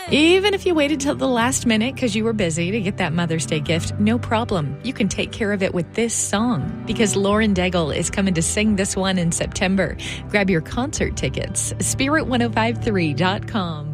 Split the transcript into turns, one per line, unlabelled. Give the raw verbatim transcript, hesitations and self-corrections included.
Even if you waited till the last minute because you were busy to get that Mother's Day gift, no problem. You can take care of it with this song because Lauren Daigle is coming to sing this one in September. Grab your concert tickets, spirit ten fifty-three dot com.